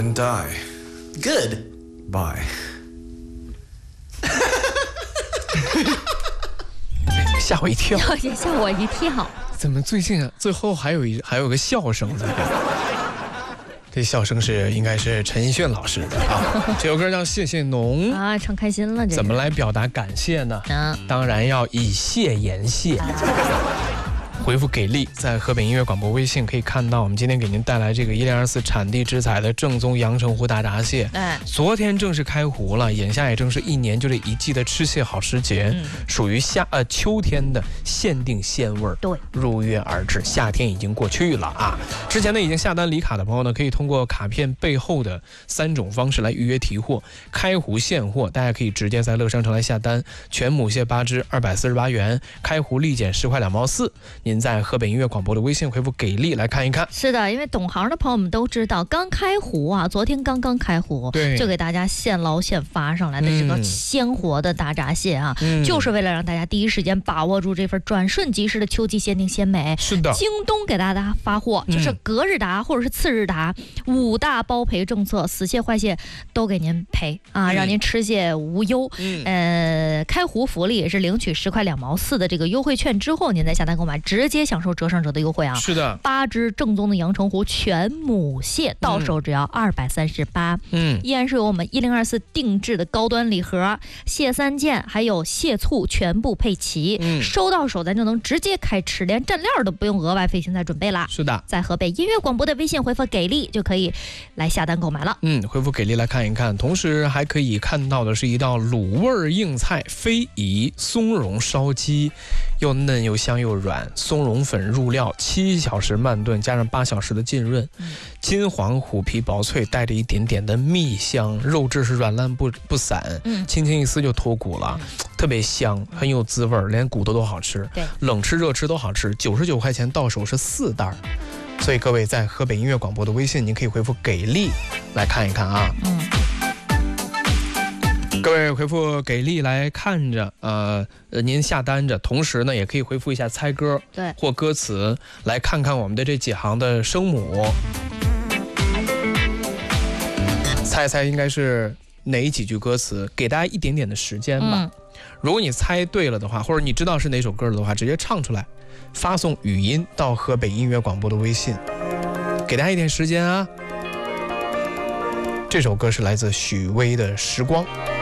and die. Good. Bye. 吓我一跳， 也吓我一跳。 怎么最近最后还有个笑声在这？这笑声应该是陈奕迅老师的啊。这首歌叫《谢谢侬》 啊，唱开心了。 怎么来表达感谢呢？当然要以谢言谢。回复给力，在河北音乐广播微信可以看到，我们今天给您带来这个1024产地直采的正宗阳澄湖大闸蟹。昨天正式开湖了，眼下也正是一年就这一季的吃蟹好时节，属于秋天的限定鲜味儿。 对， 如约而至，夏天已经过去了啊！之前呢已经下单礼卡的朋友呢，可以通过卡片背后的3种方式来预约提货。开湖现货，大家可以直接在乐商城来下单，全母蟹8只248元，开湖立减10块2毛4。您在河北音乐广播的微信回复给力来看一看。 是的，因为懂行的朋友们都知道，刚开湖啊，昨天刚开湖， 对， 就给大家现捞现发上来的这个鲜活的大闸蟹啊，就是为了让大家第一时间把握住这份转瞬即逝的秋季限定鲜美。 是的， 京东给大家发货，就是隔日达或者是次日达，5大包赔政策，死蟹坏蟹都给您赔啊，让您吃蟹无忧。开湖福利也是领取10块2毛4的这个优惠券之后，您再下单购买，直接享受折上折的优惠啊！ 是的 ，8只正宗的阳澄湖全母蟹到手只要238。依然是由我们1024定制的高端礼盒，蟹3件还有蟹醋全部配齐，收到手咱就能直接开吃，连蘸料都不用额外费心再准备啦。 是的， 在河北音乐广播的微信回复给力就可以来下单购买了。 回复给力来看一看，同时还可以看到的是一道卤味硬菜非遗松茸烧鸡，又嫩又香又软，松茸粉入料7小时慢炖，加上8小时的浸润，金黄虎皮薄脆，带着一点点的蜜香，肉质是软烂不散，轻轻一撕就脱骨了，特别香，很有滋味，连骨头都好吃。 对， 冷吃热吃都好吃，99块钱到手是4袋。所以各位在河北音乐广播的微信，您可以回复给力来看一看啊。各位回复给力来看着，您下单着，同时呢也可以回复一下猜歌， 对， 或歌词，来看看我们的这几行的声母，猜猜应该是哪几句歌词，给大家一点点的时间吧。如果你猜对了的话，或者你知道是哪首歌的话，直接唱出来，发送语音到河北音乐广播的微信，给大家一点时间啊。这首歌是来自许巍的《时光》。